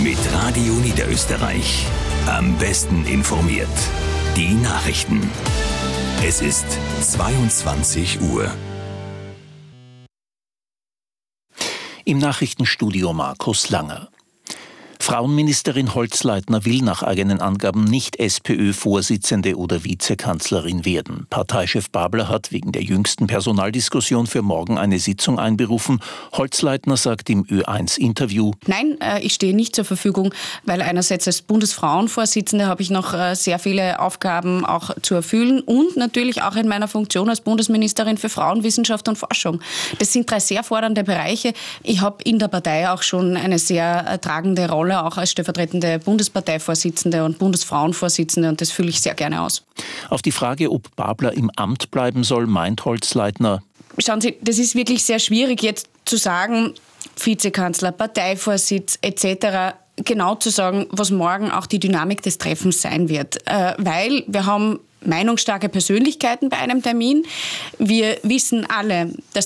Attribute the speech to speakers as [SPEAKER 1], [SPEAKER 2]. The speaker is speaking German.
[SPEAKER 1] Mit Radio Niederösterreich. Am besten informiert. Die Nachrichten. Es ist 22 Uhr.
[SPEAKER 2] Im Nachrichtenstudio Markus Langer. Frauenministerin Holzleitner will nach eigenen Angaben nicht SPÖ-Vorsitzende oder Vizekanzlerin werden. Parteichef Babler hat wegen der jüngsten Personaldiskussion für morgen eine Sitzung einberufen. Holzleitner sagt im Ö1-Interview:
[SPEAKER 3] Nein, ich stehe nicht zur Verfügung, weil einerseits als Bundesfrauenvorsitzende habe ich noch sehr viele Aufgaben auch zu erfüllen und natürlich auch in meiner Funktion als Bundesministerin für Frauen, Wissenschaft und Forschung. Das sind 3 sehr fordernde Bereiche. Ich habe in der Partei auch schon eine sehr tragende Rolle, auch als stellvertretende Bundesparteivorsitzende und Bundesfrauenvorsitzende, und das fülle ich sehr gerne aus.
[SPEAKER 2] Auf die Frage, ob Babler im Amt bleiben soll, meint Holzleitner:
[SPEAKER 3] Schauen Sie, das ist wirklich sehr schwierig jetzt zu sagen, Vizekanzler, Parteivorsitz etc., genau zu sagen, was morgen auch die Dynamik des Treffens sein wird. Weil wir haben meinungsstarke Persönlichkeiten bei einem Termin. Wir wissen alle, dass